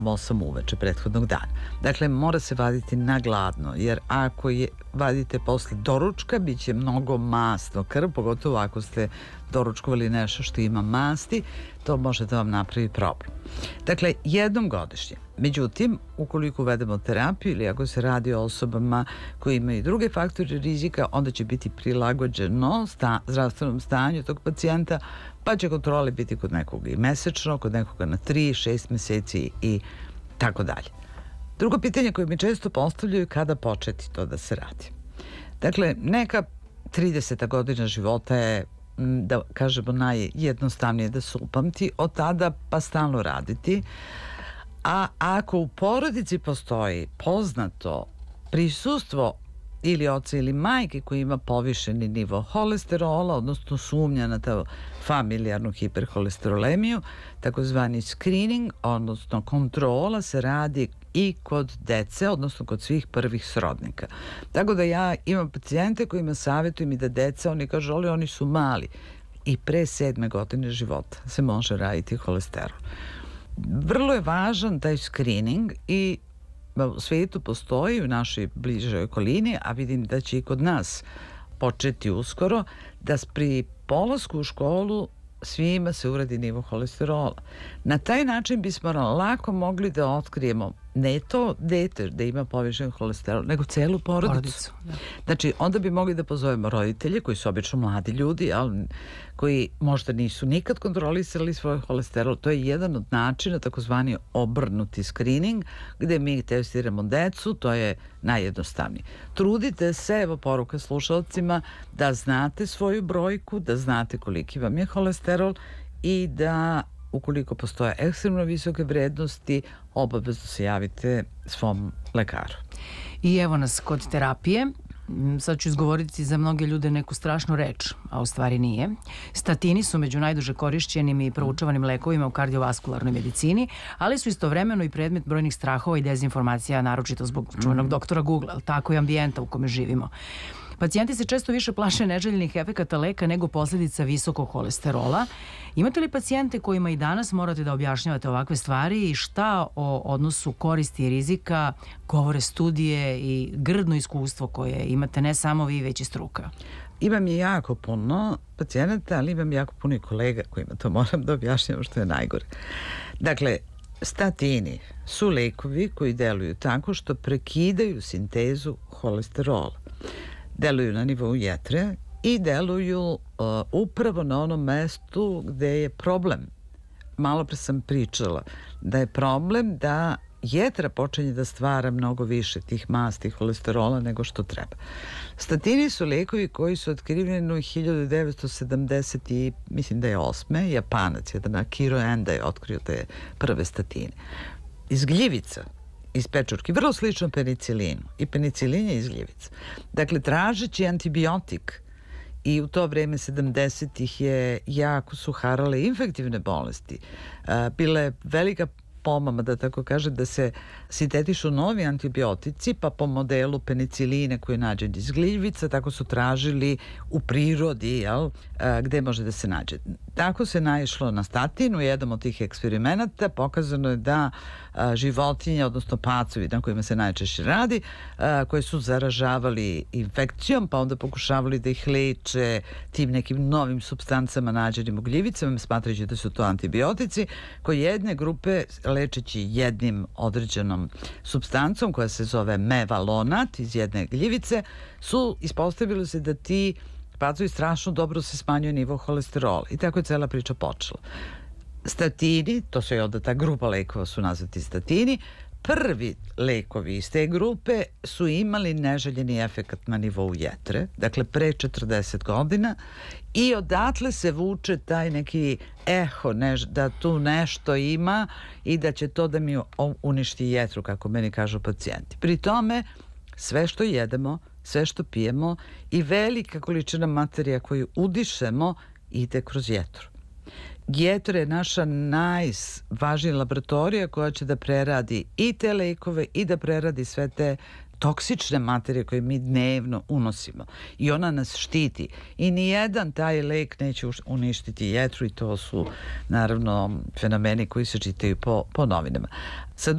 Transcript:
8 uveče prethodnog dana. Dakle, mora se vaditi na gladno, jer ako je vadite posle doručka, bit će mnogo masno krv, pogotovo ako ste doručkovali nešto što ima masti, to može da vam napravi problem. Dakle, jednom godišnje. Međutim, ukoliko uvedemo terapiju ili ako se radi o osobama koji imaju druge faktore rizika, onda će biti prilagođeno zdravstvenom stanju tog pacijenta, pa će kontrole biti kod nekoga i mesečno, kod nekoga na 3-6 meseci i tako dalje. Drugo pitanje koje mi često postavljaju je kada početi to da se radi. Dakle, neka 30. godina života je, da kažemo, najjednostavnije da se upamti, od tada pa stalno raditi. A ako u porodici postoji poznato prisustvo ili oca ili majke koji ima povišeni nivo holesterola, odnosno sumnja na tu familijarnu hiperholesterolemiju, takozvani screening, odnosno kontrola se radi i kod dece, odnosno kod svih prvih srodnika. Tako da ja imam pacijente kojima savjetujem i da deca, oni kažu, ali oni su mali. I pre 7. godine života se može raditi holesterol. Vrlo je važan taj screening i u svijetu postoji u našoj bližoj okolini, a vidim da će i kod nas početi uskoro, da pri polasku u školu svima se uradi nivo holesterola. Na taj način bismo lako mogli da otkrijemo ne to dete da ima povišen holesterol, nego celu porodicu. Da. Znači, onda bi mogli da pozovemo roditelje, koji su obično mladi ljudi, ali koji možda nisu nikad kontrolisali svoj holesterol. To je jedan od načina, takozvani obrnuti screening, gde mi testiramo decu, to je najjednostavnije. Trudite se, evo poruka slušalcima, da znate svoju brojku, da znate koliki vam je holesterol i da ukoliko postoje ekstremno visoke vrednosti, obavezno se javite svom lekaru. I evo nas kod terapije. Sad ću izgovoriti za mnoge ljude neku strašnu reč, a u stvari nije. Statini su među najduže korišćenim i proučavanim lekovima u kardiovaskularnoj medicini, ali su istovremeno i predmet brojnih strahova i dezinformacija, naročito zbog čuvenog doktora Google, tako i ambijenta u kome živimo. Pacijenti se često više plaše neželjenih efekata leka nego posljedica visokog holesterola. Imate li pacijente kojima i danas morate da objašnjavate ovakve stvari i šta o odnosu koristi i rizika govore studije i grdno iskustvo koje imate ne samo vi, već i struka? Imam je jako puno pacijenata, ali imam jako puno i kolega kojima to moram da objašnjavam, što je najgore. Dakle, statini su lekovi koji deluju tako što prekidaju sintezu holesterola. Deluju na nivou jetre i deluju upravo na onom mestu gde je problem. Malo pre sam pričala da je problem da jetra počinje da stvara mnogo više tih masti holesterola nego što treba. Statini su lekovi koji su otkriveni u 1970 i mislim da je 8. Japanac, jedan Akiro Enda je otkrio te prve statine. Iz gljivica, iz pečurki, vrlo slično penicilinu. I penicilin je iz gljivica. Dakle, tražeći antibiotik i u to vreme 70-ih je jako su harale infektivne bolesti. Bila je velika pomama, da tako kažem, da se sintetišu novi antibiotici, pa po modelu peniciline koji je nađen iz gljivica, tako su tražili u prirodi, gde može da se nađe. Tako se naišlo na statinu, jedan od tih eksperimenata, pokazano je da životinje, odnosno pacovi na kojima se najčešće radi, koje su zaražavali infekcijom, pa onda pokušavali da ih leče tim nekim novim supstancama nađenim u gljivicama, smatrajući da su to antibiotici, koje jedne grupe lečeći jednim određenom supstancom koja se zove mevalonat iz jedne gljivice, su ispostavili se da ti pacovi strašno dobro se smanjuje nivo holesterola. I tako je cela priča počela. Statini, to su i onda ta grupa lekova su nazvati statini, prvi lekovi iz te grupe su imali neželjeni efekat na nivou jetre, dakle pre 40 godina, i odatle se vuče taj neki eho da tu nešto ima i da će to da mi uništi jetru, kako meni kažu pacijenti. Pri tome, sve što jedemo, sve što pijemo i velika količina materija koju udišemo ide kroz jetru. Jetra je naša najvažnija laboratorija koja će da preradi i te lekove i da preradi sve te toksične materije koje mi dnevno unosimo. I ona nas štiti. I nijedan taj lek neće uništiti jetru i to su naravno fenomeni koji se čitaju po novinama. Sa